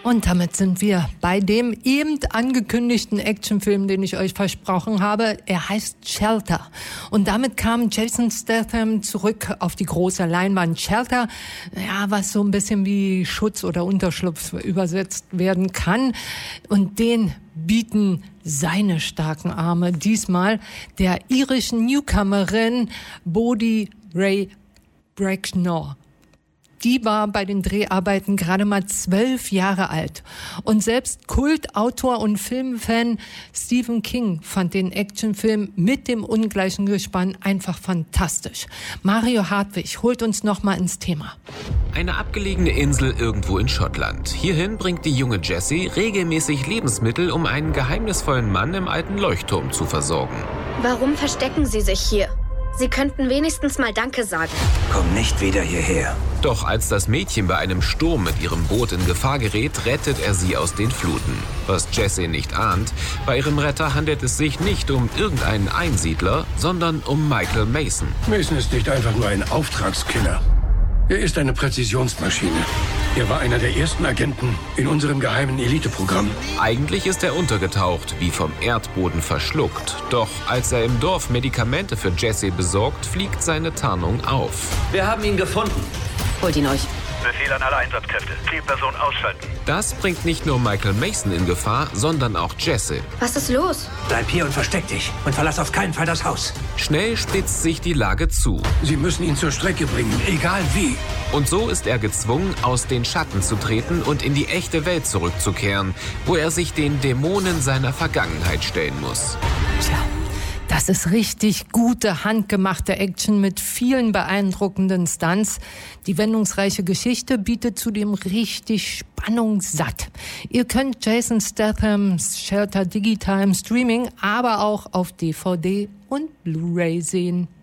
Und damit sind wir bei dem eben angekündigten Actionfilm, den ich euch versprochen habe. Er heißt Shelter. Und damit kam Jason Statham zurück auf die große Leinwand. Shelter, ja, was so ein bisschen wie Schutz oder Unterschlupf übersetzt werden kann. Und den bieten seine starken Arme diesmal der irischen Newcomerin Bodhi Ray Bracknell. Die war bei den Dreharbeiten gerade mal 12 Jahre alt. Und selbst Kultautor und Filmfan Stephen King fand den Actionfilm mit dem ungleichen Gespann einfach fantastisch. Mario Hartwig holt uns nochmal ins Thema. Eine abgelegene Insel irgendwo in Schottland. Hierhin bringt die junge Jessie regelmäßig Lebensmittel, um einen geheimnisvollen Mann im alten Leuchtturm zu versorgen. Warum verstecken Sie sich hier? Sie könnten wenigstens mal Danke sagen. Komm nicht wieder hierher. Doch als das Mädchen bei einem Sturm mit ihrem Boot in Gefahr gerät, rettet er sie aus den Fluten. Was Jessie nicht ahnt, bei ihrem Retter handelt es sich nicht um irgendeinen Einsiedler, sondern um Michael Mason. Mason ist nicht einfach nur ein Auftragskiller. Er ist eine Präzisionsmaschine. Er war einer der ersten Agenten in unserem geheimen Eliteprogramm. Eigentlich ist er untergetaucht, wie vom Erdboden verschluckt. Doch als er im Dorf Medikamente für Jessie besorgt, fliegt seine Tarnung auf. Wir haben ihn gefunden. Holt ihn euch. Befehl an alle Einsatzkräfte. Zielperson ausschalten. Das bringt nicht nur Michael Mason in Gefahr, sondern auch Jessie. Was ist los? Bleib hier und versteck dich. Und verlass auf keinen Fall das Haus. Schnell spitzt sich die Lage zu. Sie müssen ihn zur Strecke bringen, egal wie. Und so ist er gezwungen, aus den Schatten zu treten und in die echte Welt zurückzukehren, wo er sich den Dämonen seiner Vergangenheit stellen muss. Tja, das ist richtig gute, handgemachte Action mit vielen beeindruckenden Stunts. Die wendungsreiche Geschichte bietet zudem richtig Spannung satt. Ihr könnt Jason Stathams Shelter digital im Streaming, aber auch auf DVD und Blu-ray sehen.